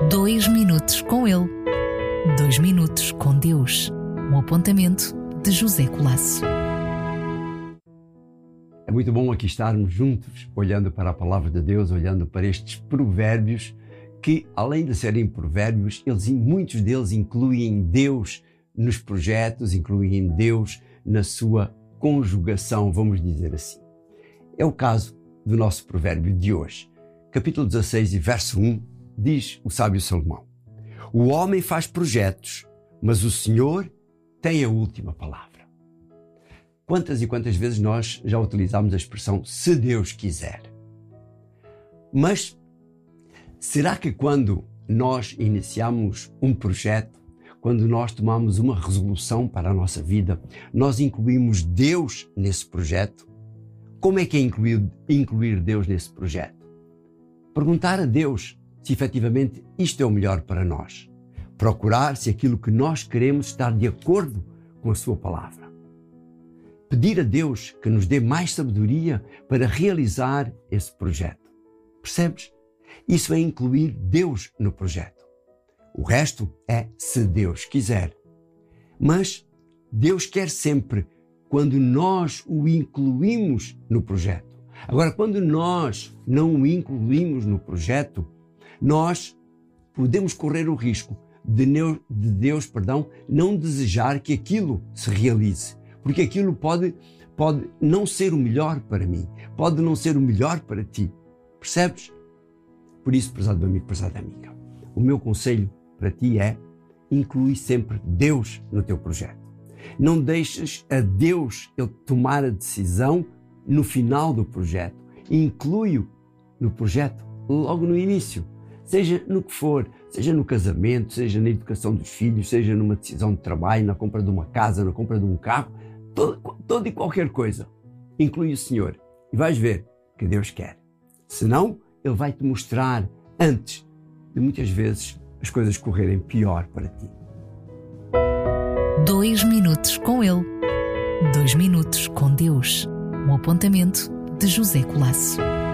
2 minutos com ele. 2 minutos com Deus. Um apontamento de José Colasso. É muito bom aqui estarmos juntos, olhando para a palavra de Deus, olhando para estes provérbios, que além de serem provérbios, muitos deles incluem Deus nos projetos, incluem Deus na sua conjugação, vamos dizer assim. É o caso do nosso provérbio de hoje. Capítulo 16 e verso 1, diz o sábio Salomão: o homem faz projetos, mas o Senhor tem a última palavra. Quantas e quantas vezes nós já utilizamos a expressão "se Deus quiser"? Mas será que quando nós iniciamos um projeto, quando nós tomamos uma resolução para a nossa vida, nós incluímos Deus nesse projeto? Como é que é incluir Deus nesse projeto? Perguntar a Deus se efetivamente isto é o melhor para nós. Procurar se aquilo que nós queremos está de acordo com a sua palavra. Pedir a Deus que nos dê mais sabedoria para realizar esse projeto. Percebes? Isso é incluir Deus no projeto. O resto é se Deus quiser. Mas Deus quer sempre quando nós o incluímos no projeto. Agora, quando nós não o incluímos no projeto, nós podemos correr o risco de Deus não desejar que aquilo se realize. Porque aquilo pode não ser o melhor para mim, pode não ser o melhor para ti. Percebes? Por isso, prezado amigo, prezada amiga, o meu conselho para ti é: inclui sempre Deus no teu projeto. Não deixes a Deus ele tomar a decisão no final do projeto. Inclui-o no projeto logo no início. Seja no que for, seja no casamento, seja na educação dos filhos, seja numa decisão de trabalho, na compra de uma casa, na compra de um carro, toda e qualquer coisa. Inclui o Senhor e vais ver que Deus quer. Senão, Ele vai te mostrar antes de muitas vezes as coisas correrem pior para ti. 2 minutos com ele. 2 minutos com Deus. Um apontamento de José Colasso.